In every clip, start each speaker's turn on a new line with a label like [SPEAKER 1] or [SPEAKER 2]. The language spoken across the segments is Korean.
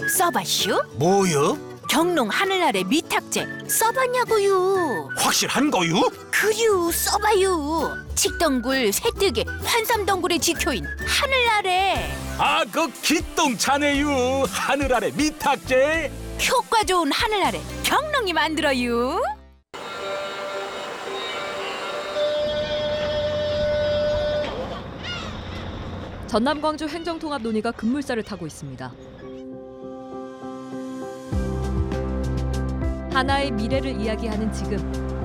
[SPEAKER 1] 써봤슈?
[SPEAKER 2] 뭐요?
[SPEAKER 1] 경농 하늘 아래 미탁제 써봤냐고요?
[SPEAKER 2] 확실한 거요?
[SPEAKER 1] 그류 써봐요. 칡덩굴, 새뜨개, 환삼덩굴의 지표인 하늘 아래
[SPEAKER 2] 아, 그 기똥차네요. 하늘 아래 미탁제.
[SPEAKER 1] 효과 좋은 하늘 아래 경농이 만들어요.
[SPEAKER 3] 전남 광주 행정통합 논의가 급물살을 타고 있습니다. 하나의 미래를 이야기하는 지금,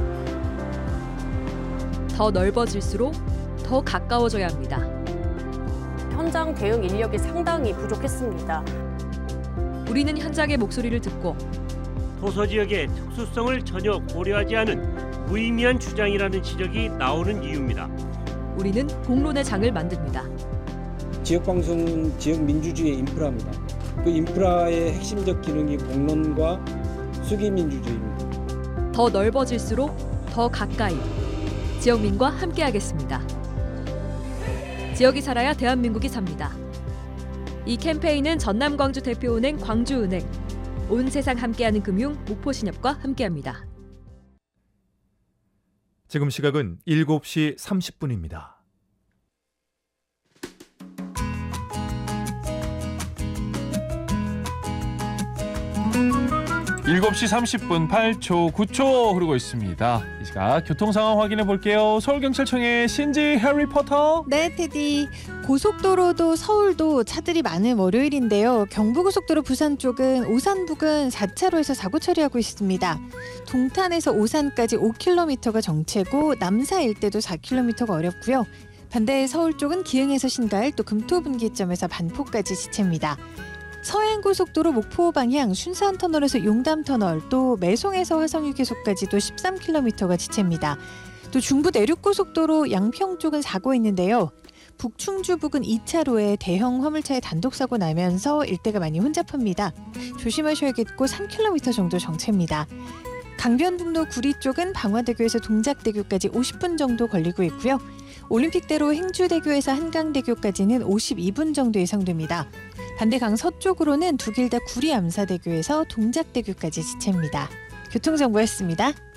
[SPEAKER 3] 더 넓어질수록 더 가까워져야 합니다.
[SPEAKER 4] 현장 대응 인력이 상당히 부족했습니다.
[SPEAKER 3] 우리는 현장의 목소리를 듣고
[SPEAKER 5] 도서 지역의 특수성을 전혀 고려하지 않은 무의미한 주장이라는 지적이 나오는 이유입니다.
[SPEAKER 3] 우리는 공론의 장을 만듭니다.
[SPEAKER 6] 지역방송은 지역민주주의의 인프라입니다. 그 인프라의 핵심적 기능이 공론과 수기민주주의입니다.
[SPEAKER 3] 더 넓어질수록 더 가까이, 지역민과 함께하겠습니다. 지역이 살아야 대한민국이 삽니다. 이 캠페인은 전남 광주 대표은행 광주은행, 온 세상 함께하는 금융 목포신협과 함께합니다.
[SPEAKER 7] 지금 시각은 7시 30분입니다.
[SPEAKER 8] 7시 30분 8초, 9초 흐르고 있습니다. 이 시각 교통 상황 확인해 볼게요. 서울경찰청의 신지 해리포터.
[SPEAKER 9] 네, 테디. 고속도로도 서울도 차들이 많은 월요일인데요. 경부고속도로 부산 쪽은 오산 부근 4차로에서 사고 처리하고 있습니다. 동탄에서 오산까지 5km가 정체고 남사 일대도 4km가 어렵고요. 반대 서울 쪽은 기흥에서 신갈 또 금토분기점에서 반포까지 지체입니다. 서해안고속도로 목포 방향 순산터널에서 용담터널 또 매송에서 화성휴게소까지도 13km가 지체입니다. 또 중부 내륙고속도로 양평 쪽은 사고 있는데요. 북충주 부근 2차로에 대형 화물차의 단독사고 나면서 일대가 많이 혼잡합니다. 조심하셔야겠고 3km 정도 정체입니다. 강변북로 구리 쪽은 방화대교에서 동작대교까지 50분 정도 걸리고 있고요. 올림픽대로 행주대교에서 한강대교까지는 52분 정도 예상됩니다. 반대 강 서쪽으로는 두 길 다 구리 암사대교에서 동작대교까지 지체입니다. 교통정보였습니다.